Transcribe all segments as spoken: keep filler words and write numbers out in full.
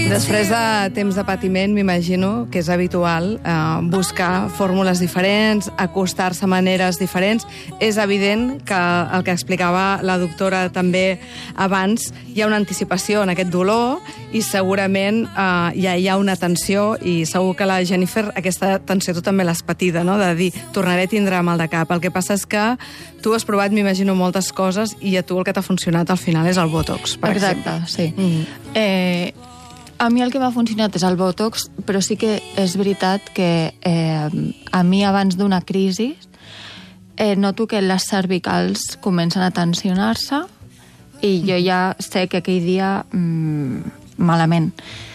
Després de temps de patiment, m'imagino que és habitual eh, buscar fórmules diferents, acostar-se a maneres diferents. És evident que el que explicava la doctora també abans, hi ha una anticipació en aquest dolor i segurament eh, ja hi ha una tensió i segur que la Jennifer aquesta tensió tu també l'has patida, no? De dir, tornaré a tindre mal de cap. El que passa és que tu has provat, m'imagino, moltes coses i a tu el que t'ha funcionat al final és el Botox, per Exacte, exemple. sí. Mm. Eh, a mi el que m'ha funcionat és el Botox, però sí que és veritat que eh, a mi abans d'una crisi eh, noto que les cervicals comencen a tensionar-se i jo ja sé que aquell dia mm, malament.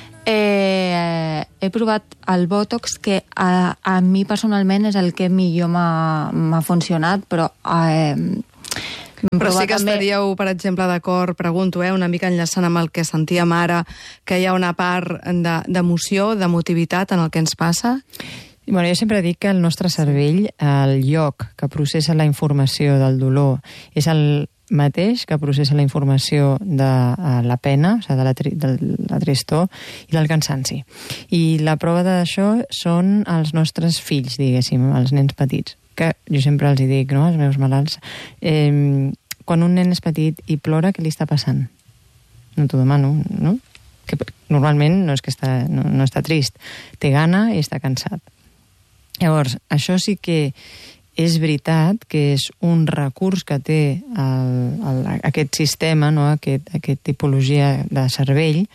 Eh, he provat el Botox, que a, a mi personalment és el que millor m'ha funcionat, però eh, Però sí que també... estaríeu, per exemple, d'acord, pregunto, eh, una mica enllaçant amb el que sentíem ara, que hi ha una part d'emoció, d'emotivitat en el que ens passa? Bueno, jo sempre dic que el nostre cervell, el lloc que processa la informació del dolor, és el mateix que processa la informació de la pena, o sigui, de la, tri de la tristor i del cansanci. I la prova d'això són els nostres fills, diguéssim, els nens petits, que jo sempre els hi dic, no?, als meus malalts, eh, quan un nen és petit i plora, què li està passant? No t'ho demano, no? Que normalment no és que està, no, no està trist, té gana i està cansat. Llavors, això sí que és veritat que és un recurs que té el, el, aquest sistema, no?, aquest, aquest tipologia de cervell,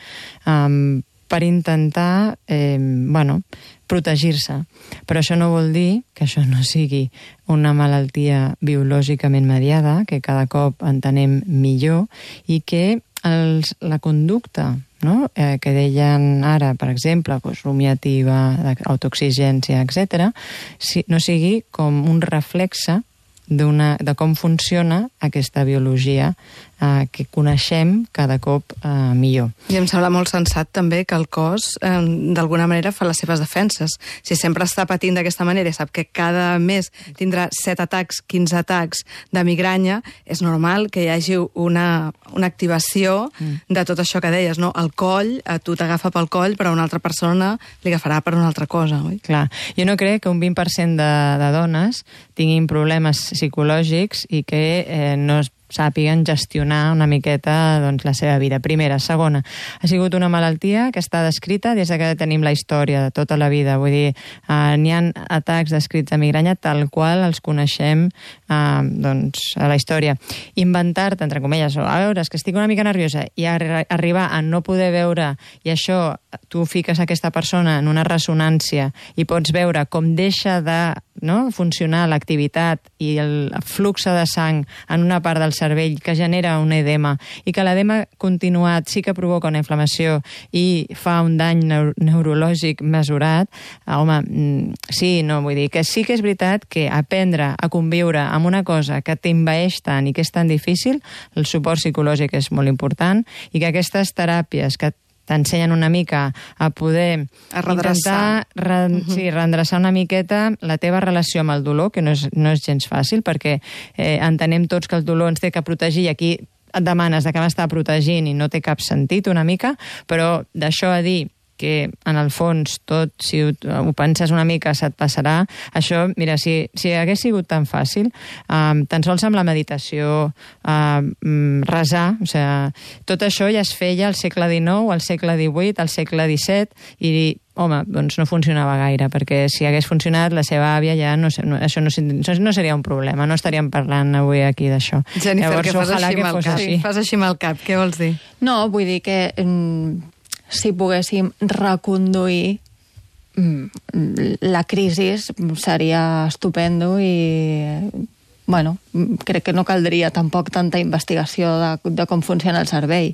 um, per intentar, eh, bueno, protegir-se. Però això no vol dir que això no sigui una malaltia biològicament mediada, que cada cop entenem millor, i que els, la conducta, no?, eh, que deien ara, per exemple, doncs, rumiativa, autoexigència, etcètera, si, no sigui com un reflexe d'una, de com funciona aquesta biologia eh, que coneixem cada cop eh, millor. I em sembla molt sensat també que el cos eh, d'alguna manera fa les seves defenses. Si sempre està patint d'aquesta manera i sap que cada mes tindrà set atacs, quinze atacs de migranya, és normal que hi hagi una, una activació mm. de tot això que deies, no? El coll, a tu t'agafa pel coll, però a una altra persona li agafarà per una altra cosa, oi? Clar. Jo no crec que un vint per cent de, de dones tinguin problemes psicològics i que eh, no es sàpiguen gestionar una miqueta doncs, la seva vida. Primera. Segona, ha sigut una malaltia que està descrita des de que tenim la història de tota la vida. Vull dir, eh, n'hi ha atacs descrits de migranya tal qual els coneixem eh, doncs, a la història. Inventar-te, entre comilles, o a veure, és que estic una mica nerviosa, i arri arribar a no poder veure, i això tu fiques aquesta persona en una ressonància i pots veure com deixa de no, funcionar l'activitat i el flux de sang en una part del cervell que genera un edema i que l'edema continuat sí que provoca una inflamació i fa un dany neur neurològic mesurat, home, sí, no, vull dir que sí que és veritat que aprendre a conviure amb una cosa que t'envaeix tant i que és tan difícil, el suport psicològic és molt important i que aquestes teràpies que t'ensenyen una mica a poder a redreçar. intentar re, uh -huh. sí, redreçar una miqueta la teva relació amb el dolor, que no és, no és gens fàcil, perquè eh, entenem tots que el dolor ens té que protegir i aquí et demanes de què m'està protegint i no té cap sentit una mica, però d'això a dir que en el fons tot, si ho, ho penses una mica, se't passarà. Això, mira, si, si hagués sigut tan fàcil, um, tan sols amb la meditació, um, resar, o sigui, tot això ja es feia al segle dinou, al segle divuit, al segle disset, i home, doncs no funcionava gaire, perquè si hagués funcionat la seva àvia ja no, no, això no, no seria un problema, no estaríem parlant avui aquí d'això. Jennifer, Llavors, que fas així amb el cap. Sí, fas així amb el cap, què vols dir? No, vull dir que mm, si poguéssim reconduir la crisi seria estupendo i bueno, crec que no caldria tampoc tanta investigació de, de com funciona el cervell.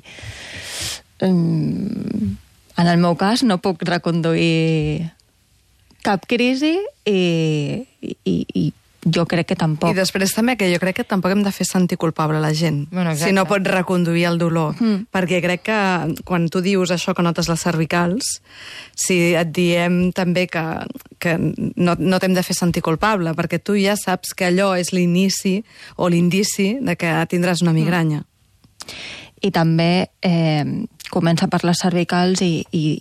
En el meu cas no puc reconduir cap crisi i, i, i jo crec que tampoc. I després també que jo crec que tampoc hem de fer sentir culpable a la gent, bueno, si no pot reconduir el dolor. Mm. Perquè crec que quan tu dius això que notes les cervicals, si et diem també que, que no, no t'hem de fer sentir culpable, perquè tu ja saps que allò és l'inici o l'indici de que tindràs una migranya. Mm. I també eh, comença per les cervicals i, i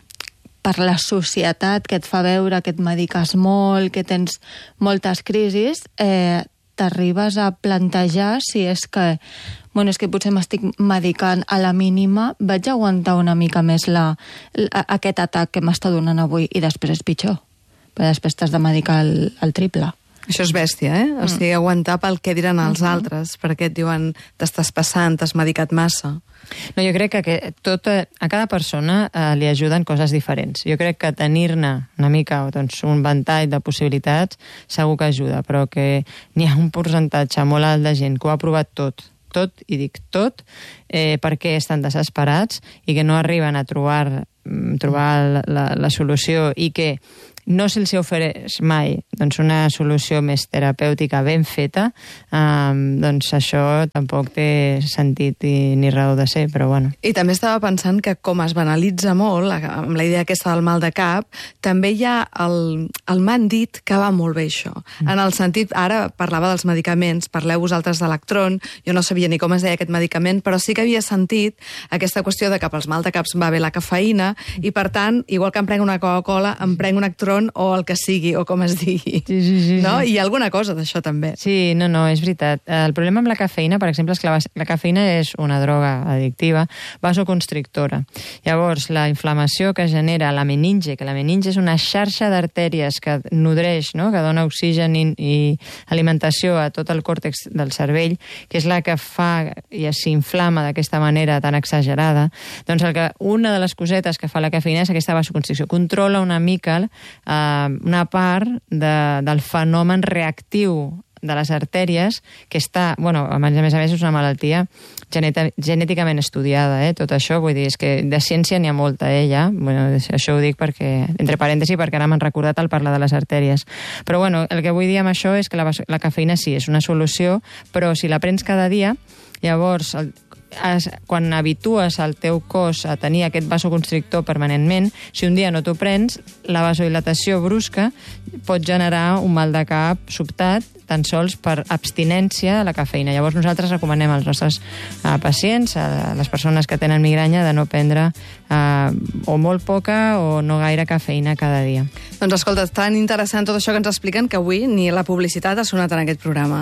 per la societat que et fa veure que et mediques molt, que tens moltes crisis, eh, t'arribes a plantejar si és que, bueno, és que potser m'estic medicant a la mínima, vaig aguantar una mica més la, la, aquest atac que m'està donant avui i després és pitjor, perquè després t'has de medicar el, el triple. Això és bèstia, eh? Mm. O sigui, aguantar pel que diran els uh-huh. altres, perquè et diuen t'estàs passant, t'has medicat massa. No, jo crec que tot, a cada persona eh, li ajuden coses diferents. Jo crec que tenir-ne una mica, doncs, un ventall de possibilitats segur que ajuda, però que n'hi ha un percentatge molt alt de gent que ho ha provat tot, tot, i dic tot, eh, perquè estan desesperats i que no arriben a trobar, trobar la, la, la solució i que no se'ls ofereix mai doncs, una solució més terapèutica ben feta, um, doncs això tampoc té sentit i, ni raó de ser, però bueno. I també estava pensant que com es banalitza molt, amb la idea aquesta del mal de cap, també hi ha el, el m'han dit que va molt bé això. Mm. En el sentit, ara parlava dels medicaments, parleu vosaltres d'Electron, jo no sabia ni com es deia aquest medicament, però sí que havia sentit aquesta qüestió de que pels mal de caps va bé la cafeïna, i per tant, igual que em prenc una Coca-Cola, em prenc un Electron o el que sigui, o com es digui. Sí, sí, sí. No? I hi ha alguna cosa d'això també. Sí, no, no, és veritat. El problema amb la cafeïna, per exemple, és que la, la cafeïna és una droga addictiva, vasoconstrictora. Llavors, la inflamació que genera la meninge, que la meninge és una xarxa d'artèries que nodreix, no? Que dona oxigen i, i alimentació a tot el còrtex del cervell, que és la que fa i s'inflama d'aquesta manera tan exagerada, doncs el que, una de les cosetes que fa la cafeïna és aquesta vasoconstricció. Controla una mica Uh, una part de, del fenomen reactiu de les artèries, que està, bueno, a més a més és una malaltia geneta, genèticament estudiada, eh, tot això, vull dir, és que de ciència n'hi ha molta, eh, ja, bueno, això ho dic perquè, entre parèntesis, perquè ara m'han recordat al parlar de les artèries. Però bueno, el que vull dir amb això és que la, la cafeïna sí, és una solució, però si la prens cada dia, llavors el, Es, quan habitues el teu cos a tenir aquest vasoconstrictor permanentment, si un dia no t'ho prens, la vasodilatació brusca pot generar un mal de cap sobtat, tan sols per abstinència a la cafeïna. Llavors nosaltres recomanem als nostres uh, pacients, a les persones que tenen migranya, de no prendre uh, o molt poca o no gaire cafeïna cada dia. Doncs escolta, tan interessant tot això que ens expliquen que avui ni la publicitat ha sonat en aquest programa.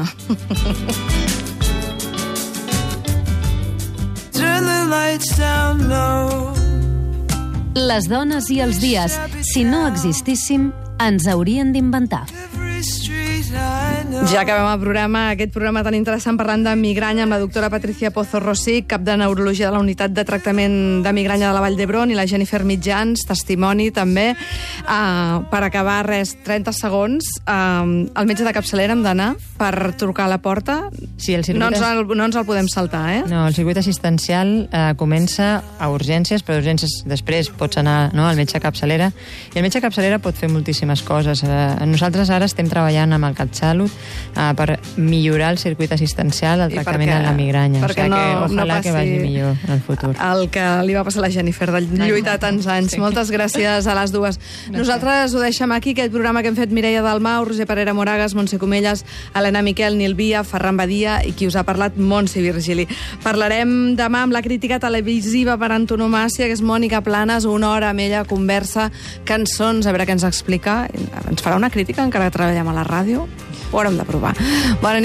Les dones i els dies, si no existíssim, ens haurien d'inventar. Ja acabem el programa, aquest programa tan interessant parlant de migranya amb la doctora Patricia Pozo Rosich, cap de neurologia de la unitat de tractament de migranya de la Vall d'Hebron, i la Jennifer Mitjans, testimoni també. Uh, per acabar, res, trenta segons, uh, el metge de capçalera hem d'anar per trucar a la porta. Sí, el circuit... no, ens el, no ens el podem saltar, eh? No, el circuit assistencial uh, comença a urgències, però urgències després pots anar, no, al metge capçalera, i el metge capçalera pot fer moltíssimes coses. Uh, nosaltres ara estem treballant amb el CatSalut uh, per millorar el circuit assistencial del tractament de la migranya. Perquè o sigui no, que ojalà no passi que vagi millor en el futur. El que li va passar a la Jennifer, de lluitar tants anys. Sí. Moltes gràcies a les dues. Gràcies. Nosaltres ho deixem aquí, aquest programa que hem fet Mireia Dalmau, Roser Parera Moragas, Montse Comelles, Helena Miquel, Nil Via, Ferran Badia i qui us ha parlat, Montse Virgili. Parlarem demà amb la crítica televisiva per antonomàsia, que és Mònica Planes, una hora amb ella, conversa, cançons, a veure què ens explica. Ens farà una crítica encara que treballem a la ràdio? Ho haurem de provar. Bona nit.